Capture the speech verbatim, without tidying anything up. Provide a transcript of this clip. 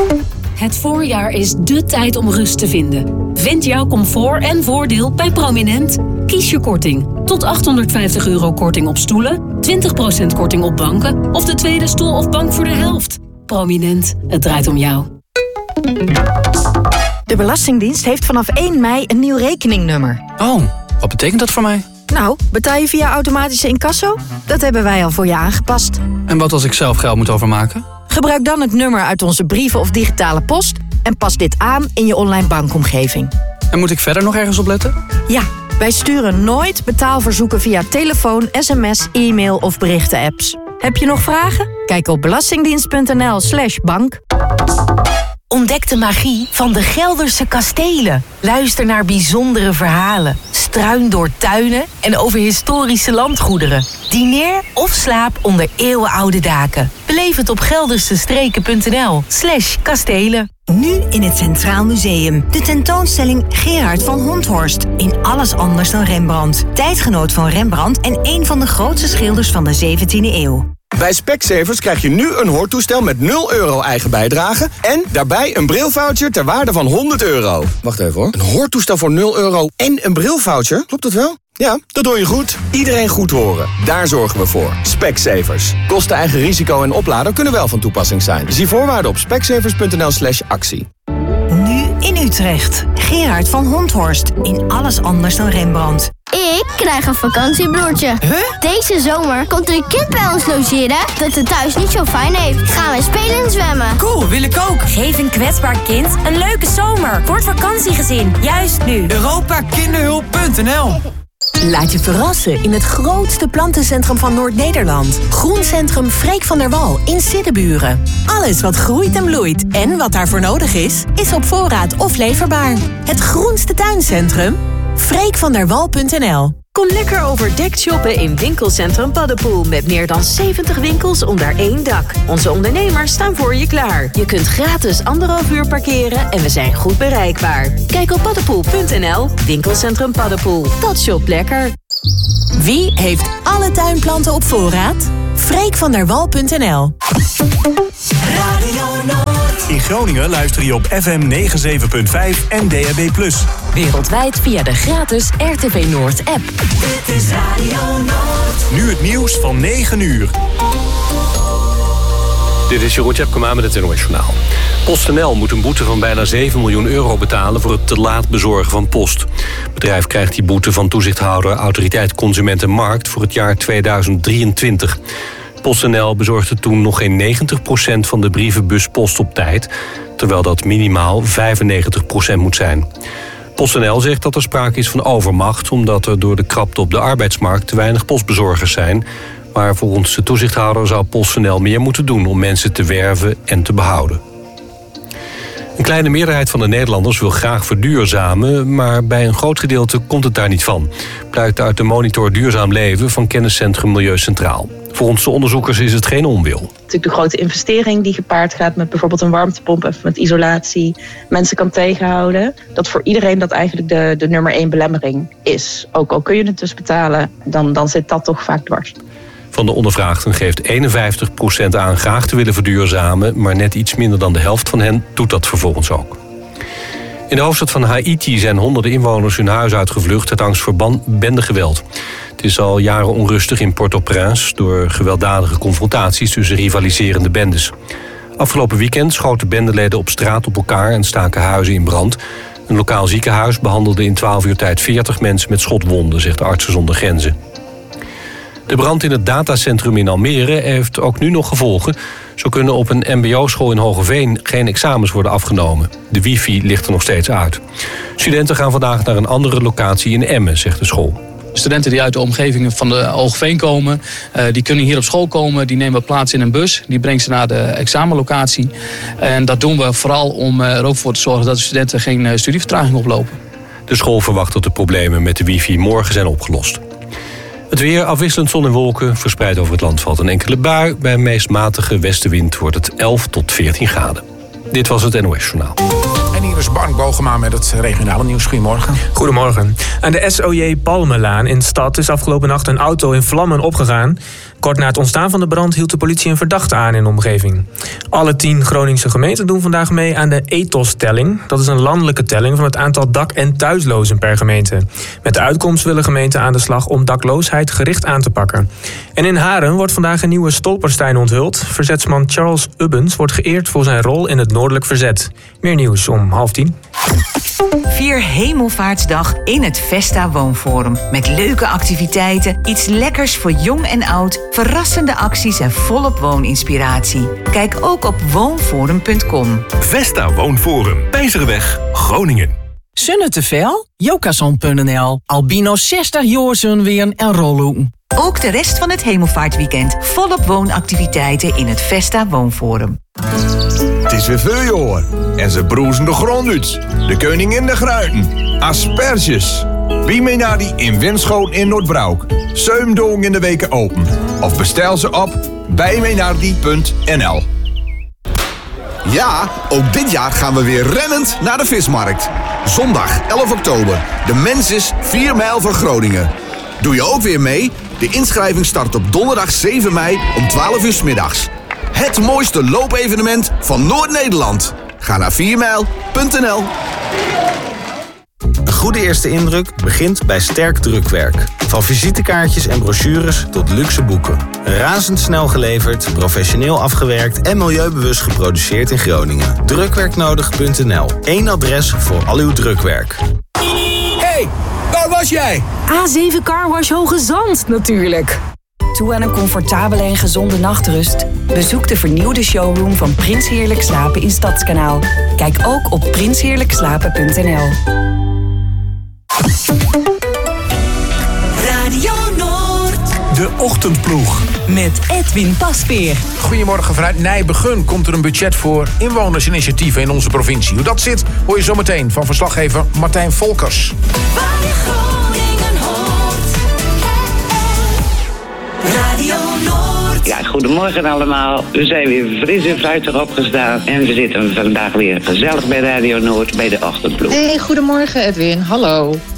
Het voorjaar is dé tijd om rust te vinden. Vind jouw comfort en voordeel bij Prominent. Kies je korting. Tot achthonderdvijftig euro korting op stoelen, twintig procent korting op banken of de tweede stoel of bank voor de helft. Prominent, het draait om jou. De Belastingdienst heeft vanaf één mei een nieuw rekeningnummer. Oh, wat betekent dat voor mij? Nou, betaal je via automatische incasso? Dat hebben wij al voor je aangepast. En wat als ik zelf geld moet overmaken? Gebruik dan het nummer uit onze brieven of digitale post en pas dit aan in je online bankomgeving. En moet ik verder nog ergens op letten? Ja, wij sturen nooit betaalverzoeken via telefoon, sms, e-mail of berichten-apps. Heb je nog vragen? Kijk op belastingdienst.nl slash bank. Ontdek de magie van de Gelderse kastelen. Luister naar bijzondere verhalen. Struin door tuinen en over historische landgoederen. Dineer of slaap onder eeuwenoude daken. Beleef het op geldersestreken.nl slash kastelen. Nu in het Centraal Museum. De tentoonstelling Gerard van Honthorst. In alles anders dan Rembrandt. Tijdgenoot van Rembrandt en een van de grootste schilders van de zeventiende eeuw. Bij Specsavers krijg je nu een hoortoestel met nul euro eigen bijdrage en daarbij een brilvoucher ter waarde van honderd euro. Wacht even hoor. Een hoortoestel voor nul euro en een brilvoucher? Klopt dat wel? Ja, dat hoor je goed. Iedereen goed horen. Daar zorgen we voor. Specsavers. Kosten, eigen risico en oplader kunnen wel van toepassing zijn. Zie voorwaarden op specsavers.nl slash actie. Nu in Utrecht. Gerard van Honthorst. In alles anders dan Rembrandt. Ik krijg een vakantiebroertje. Huh? Deze zomer komt er een kind bij ons logeren dat het thuis niet zo fijn heeft. Gaan we spelen en zwemmen. Cool, wil ik ook. Geef een kwetsbaar kind een leuke zomer. Voor het vakantiegezin, juist nu. Europa Kinderhulp punt n l. Laat je verrassen in het grootste plantencentrum van Noord-Nederland. Groencentrum Freek van der Wal in Siddeburen. Alles wat groeit en bloeit en wat daarvoor nodig is, is op voorraad of leverbaar. Het groenste tuincentrum? freek van der wal punt n l. Kom lekker overdekt shoppen in winkelcentrum Paddepoel. Met meer dan zeventig winkels onder één dak. Onze ondernemers staan voor je klaar. Je kunt gratis anderhalf uur parkeren en we zijn goed bereikbaar. Kijk op paddepoel punt n l. Winkelcentrum Paddepoel. Dat shopt lekker. Wie heeft alle tuinplanten op voorraad? freek van der wal punt n l. In Groningen luister je op F M negenenzeventig punt vijf en D A B plus. Wereldwijd via de gratis R T V Noord app. Dit is Radio Noord. Nu het nieuws van negen uur. Dit is Jeroen Tjepkema met het N O S Journaal. PostNL moet een boete van bijna zeven miljoen euro betalen voor het te laat bezorgen van post. Het bedrijf krijgt die boete van toezichthouder Autoriteit Consument en Markt voor het jaar tweeduizend drieëntwintig. PostNL bezorgde toen nog geen negentig procent van de brievenbuspost op tijd, terwijl dat minimaal vijfennegentig procent moet zijn. PostNL zegt dat er sprake is van overmacht, omdat er door de krapte op de arbeidsmarkt te weinig postbezorgers zijn. Maar volgens de toezichthouder zou PostNL meer moeten doen om mensen te werven en te behouden. Een kleine meerderheid van de Nederlanders wil graag verduurzamen, maar bij een groot gedeelte komt het daar niet van. Blijkt uit de monitor Duurzaam Leven van kenniscentrum Milieu Centraal. Volgens de onderzoekers is het geen onwil. Natuurlijk de grote investering die gepaard gaat met bijvoorbeeld een warmtepomp en met isolatie mensen kan tegenhouden. Dat voor iedereen dat eigenlijk de, de nummer één belemmering is. Ook al kun je het dus betalen, dan, dan zit dat toch vaak dwars. Van de ondervraagden geeft eenenvijftig procent aan graag te willen verduurzamen, maar net iets minder dan de helft van hen doet dat vervolgens ook. In de hoofdstad van Haiti zijn honderden inwoners hun huis uitgevlucht uit angst voor bendegeweld. Het is al jaren onrustig in Port-au-Prince door gewelddadige confrontaties tussen rivaliserende bendes. Afgelopen weekend schoten bendeleden op straat op elkaar en staken huizen in brand. Een lokaal ziekenhuis behandelde in twaalf uur tijd veertig mensen met schotwonden, zegt de Artsen zonder Grenzen. De brand in het datacentrum in Almere heeft ook nu nog gevolgen. Zo kunnen op een mbo-school in Hogeveen geen examens worden afgenomen. De wifi ligt er nog steeds uit. Studenten gaan vandaag naar een andere locatie in Emmen, zegt de school. Studenten die uit de omgeving van de Hogeveen komen, uh, die kunnen hier op school komen. Die nemen plaats in een bus. Die brengt ze naar de examenlocatie. En dat doen we vooral om uh, er ook voor te zorgen dat de studenten geen uh, studievertraging oplopen. De school verwacht dat de problemen met de wifi morgen zijn opgelost. Het weer, afwisselend zon en wolken, verspreid over het land valt een enkele bui. Bij een meest matige westenwind wordt het elf tot veertien graden. Dit was het N O S Journaal. En hier is Barnk Bogema met het regionale nieuws. Goedemorgen. Goedemorgen. Aan de S O J Palmelaan in Stad is afgelopen nacht een auto in vlammen opgegaan. Kort na het ontstaan van de brand hield de politie een verdachte aan in de omgeving. Alle tien Groningse gemeenten doen vandaag mee aan de Ethos-telling. Dat is een landelijke telling van het aantal dak- en thuislozen per gemeente. Met de uitkomst willen gemeenten aan de slag om dakloosheid gericht aan te pakken. En in Haren wordt vandaag een nieuwe stolperstein onthuld. Verzetsman Charles Ubbens wordt geëerd voor zijn rol in het Noordelijk Verzet. Meer nieuws om half tien. Vier Hemelvaartsdag in het Vesta Woonforum. Met leuke activiteiten, iets lekkers voor jong en oud, verrassende acties en volop wooninspiratie. Kijk ook op woonforum punt com. Vesta Woonforum, Pijzerweg, Groningen. Zonne te veel? Jokazon punt n l. Albino zestig jaar zonweren en rollen. Ook de rest van het Hemelvaartweekend volop woonactiviteiten in het Vesta Woonforum. Het is weer vuurjoor en ze broezen de grond uit. De koningin de gruiten, asperges. Wie mee naar die in Winschoten in Noordbroek. Zeumdoong in de weken open. Of bestel ze op bijmeenaardie punt n l. Ja, ook dit jaar gaan we weer rennend naar de vismarkt. Zondag elf oktober. De mens is vier mijl van Groningen. Doe je ook weer mee? De inschrijving start op donderdag zeven mei om twaalf uur 's middags. Het mooiste loopevenement van Noord-Nederland. Ga naar vier mijl punt n l. Een goede eerste indruk begint bij sterk drukwerk. Van visitekaartjes en brochures tot luxe boeken. Razendsnel geleverd, professioneel afgewerkt en milieubewust geproduceerd in Groningen. drukwerknodig punt n l. Eén adres voor al uw drukwerk. Hey, waar was jij? A zeven Carwash Hoge Zand natuurlijk. Toe aan een comfortabele en gezonde nachtrust? Bezoek de vernieuwde showroom van Prins Heerlijk Slapen in Stadskanaal. Kijk ook op prins heerlijk slapen punt n l. Radio Noord. De Ochtendploeg. Met Edwin Pasveer. Goedemorgen, vanuit Nijbegun komt er een budget voor inwonersinitiatieven in onze provincie. Hoe dat zit, hoor je zometeen van verslaggever Martijn Volkers. Radio Noord. Ja, goedemorgen allemaal. We zijn weer fris en fruitig opgestaan. En we zitten vandaag weer gezellig bij Radio Noord bij de Ochtendploeg. Hey, goedemorgen Edwin. Hallo.